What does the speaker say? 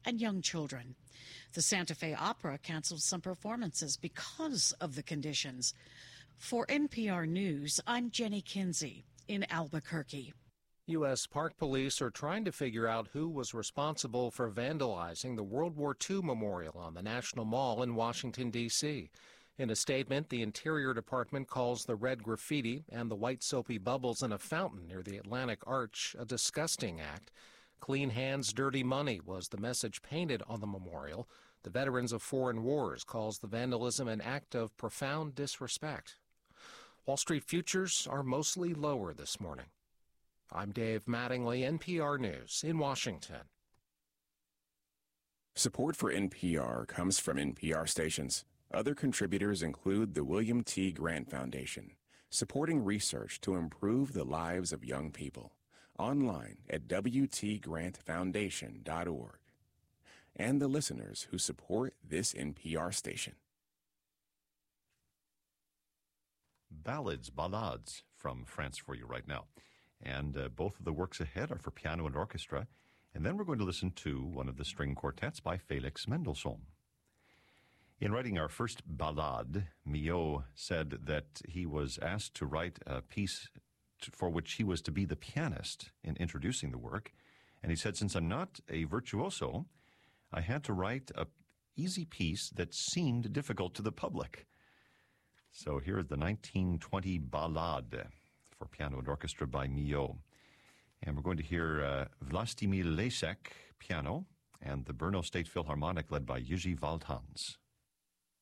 and young children. The Santa Fe Opera canceled some performances because of the conditions. For NPR News, I'm Jenny Kinsey in Albuquerque. U.S. Park Police are trying to figure out who was responsible for vandalizing the World War II memorial on the National Mall in Washington, D.C. In a statement, the Interior Department calls the red graffiti and the white soapy bubbles in a fountain near the Atlantic Arch a disgusting act. Clean hands, dirty money was the message painted on the memorial. The Veterans of Foreign Wars calls the vandalism an act of profound disrespect. Wall Street futures are mostly lower this morning. I'm Dave Mattingly, NPR News in Washington. Support for NPR comes from NPR stations. Other contributors include the William T. Grant Foundation, supporting research to improve the lives of young people. Online at wtgrantfoundation.org. And the listeners who support this NPR station. Ballades from France for you right now. And both of the works ahead are for piano and orchestra. And then we're going to listen to one of the string quartets by Felix Mendelssohn. In writing our first ballade, Milhaud said that he was asked to write a piece for which he was to be the pianist in introducing the work. And he said, since I'm not a virtuoso, I had to write an easy piece that seemed difficult to the public. So here is the 1920 ballade for piano and orchestra by Milhaud. And we're going to hear Vlastimil Lesek piano and the Brno State Philharmonic led by Jiří Valtans.